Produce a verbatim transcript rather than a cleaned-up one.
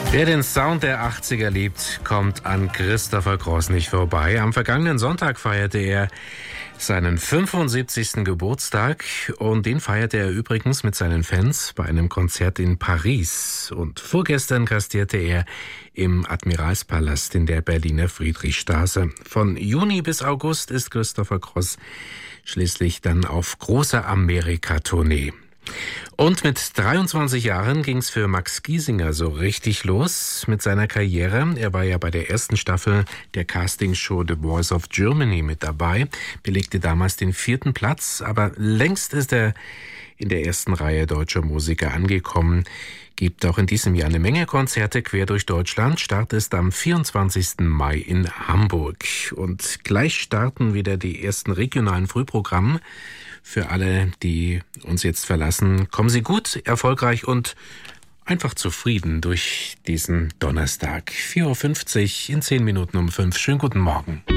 Wer den Sound der achtziger liebt, kommt an Christopher Cross nicht vorbei. Am vergangenen Sonntag feierte er seinen fünfundsiebzigsten Geburtstag und den feierte er übrigens mit seinen Fans bei einem Konzert in Paris. Und vorgestern gastierte er im Admiralspalast in der Berliner Friedrichstraße. Von Juni bis August ist Christopher Cross schließlich dann auf großer Amerika-Tournee. Und mit dreiundzwanzig Jahren ging's für Max Giesinger so richtig los mit seiner Karriere. Er war ja bei der ersten Staffel der Castingshow The Voice of Germany mit dabei, belegte damals den vierten Platz, aber längst ist er in der ersten Reihe deutscher Musiker angekommen. Gibt auch in diesem Jahr eine Menge Konzerte quer durch Deutschland. Start ist am vierundzwanzigsten Mai in Hamburg. Und gleich starten wieder die ersten regionalen Frühprogramme. Für alle, die uns jetzt verlassen, kommen Sie gut, erfolgreich und einfach zufrieden durch diesen Donnerstag. vier Uhr fünfzig in zehn Minuten um fünf. Schönen guten Morgen.